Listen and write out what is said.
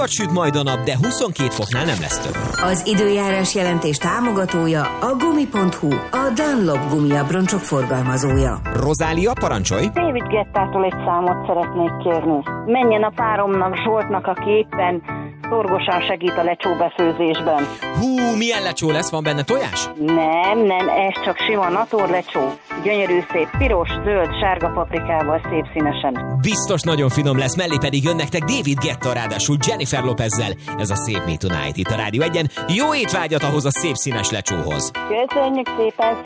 Süt majd a nap, de 22 foknál nem lesz több. Az időjárás jelentés támogatója a Gumi.hu, a Dunlop gumiabroncsok forgalmazója. Rozália, parancsolj! David Gettától egy számot szeretnék kérni. Menjen a páromnak, Zsoltnak, aki éppen szorgosan segít a lecsó befőzésben. Hú, milyen lecsó lesz, van benne tojás? Nem, ez csak sima natur lecsó. Gyönyörű szép, piros, zöld, sárga paprikával, szép színesen. Biztos nagyon finom lesz, mellé pedig jön nektek David Guetta, ráadásul Jennifer Lopezzel. Ez a Szép Me Tonight itt a Rádió 1-en. Jó étvágyat ahhoz a szép színes lecsóhoz! Köszönjük szépen!